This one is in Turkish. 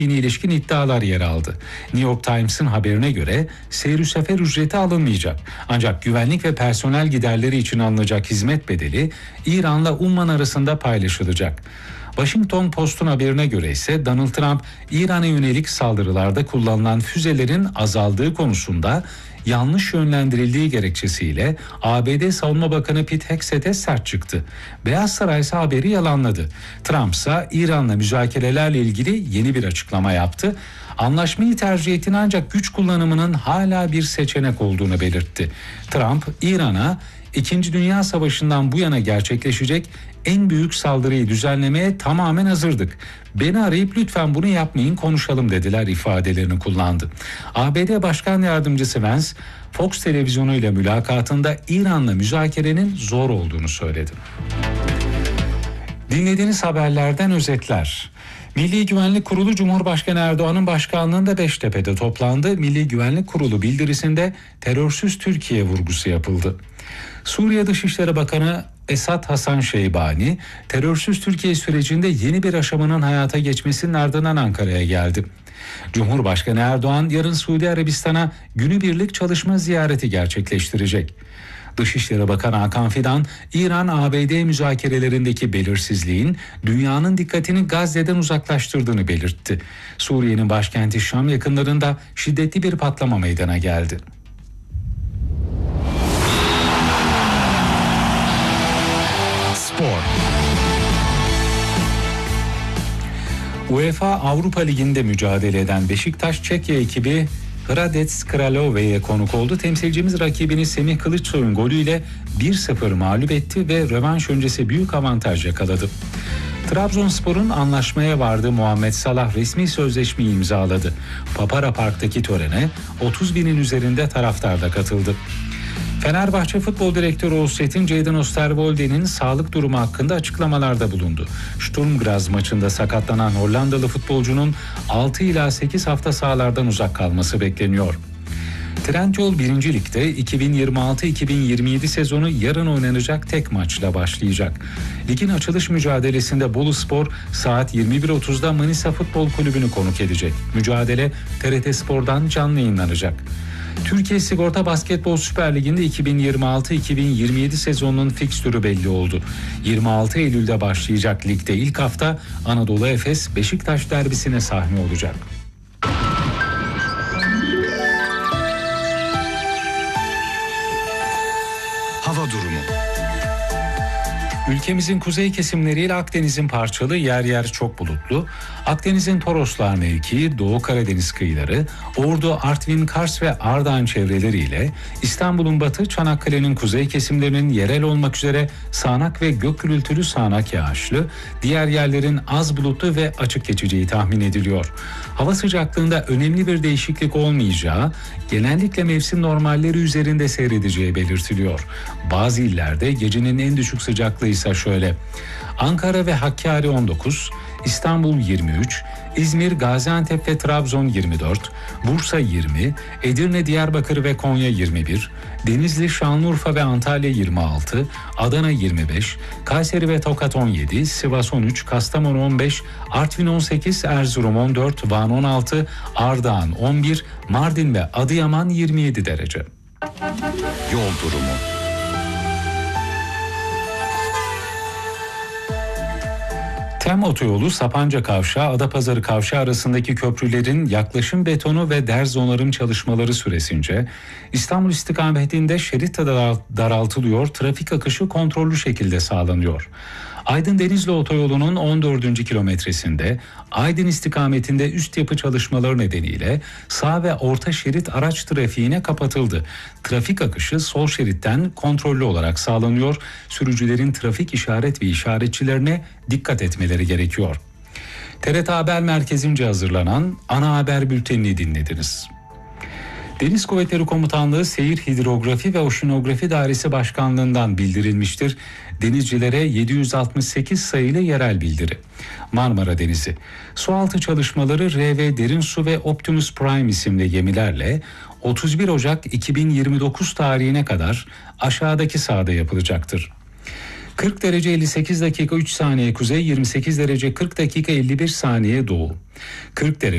yine ilişkin iddialar yer aldı. New York Times'ın haberine göre seyir sefer ücreti alınmayacak. Ancak güvenlik ve personel giderleri için alınacak hizmet bedeli İran'la Umman arasında paylaşılacak. Washington Post'un haberine göre ise Donald Trump, İran'a yönelik saldırılarda kullanılan füzelerin azaldığı konusunda yanlış yönlendirildiği gerekçesiyle ABD Savunma Bakanı Pete Hegseth'e sert çıktı. Beyaz Saray ise haberi yalanladı. Trump ise İran'la müzakerelerle ilgili yeni bir açıklama yaptı. Anlaşmayı tercih ettiğini ancak güç kullanımının hala bir seçenek olduğunu belirtti. Trump, İran'a İkinci Dünya Savaşı'ndan bu yana gerçekleşecek en büyük saldırıyı düzenlemeye tamamen hazırdık. Beni arayıp lütfen bunu yapmayın, konuşalım dediler ifadelerini kullandı. ABD Başkan Yardımcısı Vance, Fox televizyonu ile mülakatında İran'la müzakerenin zor olduğunu söyledi. Dinlediğiniz haberlerden özetler. Milli Güvenlik Kurulu Cumhurbaşkanı Erdoğan'ın başkanlığında Beştepe'de toplandı. Milli Güvenlik Kurulu bildirisinde terörsüz Türkiye vurgusu yapıldı. Suriye Dışişleri Bakanı Esad Hasan Şeybani, terörsüz Türkiye sürecinde yeni bir aşamanın hayata geçmesinin ardından Ankara'ya geldi. Cumhurbaşkanı Erdoğan yarın Suudi Arabistan'a günübirlik çalışma ziyareti gerçekleştirecek. Dışişleri Bakanı Hakan Fidan, İran-ABD müzakerelerindeki belirsizliğin dünyanın dikkatini Gazze'den uzaklaştırdığını belirtti. Suriye'nin başkenti Şam yakınlarında şiddetli bir patlama meydana geldi. Spor. UEFA Avrupa Ligi'nde mücadele eden Beşiktaş Çekya ekibi Hradec Kralove'ye konuk oldu. Temsilcimiz rakibini Semih Kılıçsoy'un golüyle 1-0 mağlup etti ve rövanş öncesi büyük avantaj yakaladı. Trabzonspor'un anlaşmaya vardığı Muhammed Salah resmi sözleşmeyi imzaladı. Papara Park'taki törene 30 binin üzerinde taraftar da katıldı. Fenerbahçe Futbol Direktörü Oğuz Çetin, Jadon Osterwolde'nin sağlık durumu hakkında açıklamalarda bulundu. Sturm Graz maçında sakatlanan Hollandalı futbolcunun 6 ila 8 hafta sahalardan uzak kalması bekleniyor. Trendyol 1. Lig'de 2026-2027 sezonu yarın oynanacak tek maçla başlayacak. Ligin açılış mücadelesinde Boluspor saat 21.30'da Manisa Futbol Kulübü'nü konuk edecek. Mücadele TRT Spor'dan canlı yayınlanacak. Türkiye Sigorta Basketbol Süper Ligi'nde 2026-2027 sezonunun fikstürü belli oldu. 26 Eylül'de başlayacak ligde ilk hafta Anadolu Efes Beşiktaş derbisine sahne olacak. Hava durumu. Ülkemizin kuzey kesimleriyle Akdeniz'in parçalı, yer yer çok bulutlu. Akdeniz'in Toroslar mevkii, Doğu Karadeniz kıyıları, Ordu, Artvin, Kars ve Ardahan çevreleriyle İstanbul'un batı, Çanakkale'nin kuzey kesimlerinin yerel olmak üzere sağanak ve gök gürültülü sağanak yağışlı, diğer yerlerin az bulutlu ve açık geçeceği tahmin ediliyor. Hava sıcaklığında önemli bir değişiklik olmayacağı, genellikle mevsim normalleri üzerinde seyredeceği belirtiliyor. Bazı illerde gecenin en düşük sıcaklığı ise şöyle: Ankara ve Hakkari 19, İstanbul 23, İzmir, Gaziantep ve Trabzon 24, Bursa 20, Edirne, Diyarbakır ve Konya 21, Denizli, Şanlıurfa ve Antalya 26, Adana 25, Kayseri ve Tokat 17, Sivas 13, Kastamonu 15, Artvin 18, Erzurum 14, Van 16, Ardahan 11, Mardin ve Adıyaman 27 derece. Yol durumu. Tem Otoyolu Sapanca Kavşağı Adapazarı Kavşağı arasındaki köprülerin yaklaşım betonu ve derz onarım çalışmaları süresince İstanbul istikametinde şerit daraltılıyor, trafik akışı kontrollü şekilde sağlanıyor. Aydın Denizli Otoyolu'nun 14. kilometresinde Aydın istikametinde üst yapı çalışmaları nedeniyle sağ ve orta şerit araç trafiğine kapatıldı. Trafik akışı sol şeritten kontrollü olarak sağlanıyor. Sürücülerin trafik işaret ve işaretçilerine dikkat etmeleri gerekiyor. TRT Haber Merkezi'nce hazırlanan ana haber bültenini dinlediniz. Deniz Kuvvetleri Komutanlığı Seyir Hidrografi ve Oşinografi Dairesi Başkanlığı'ndan bildirilmiştir. Denizcilere 768 sayılı yerel bildiri. Marmara Denizi. Sualtı çalışmaları RV Derin Su ve Optimus Prime isimli gemilerle 31 Ocak 2029 tarihine kadar aşağıdaki sahada yapılacaktır. 40 derece 58 dakika 3 saniye kuzey, 28 derece 40 dakika 51 saniye doğu. 40 derece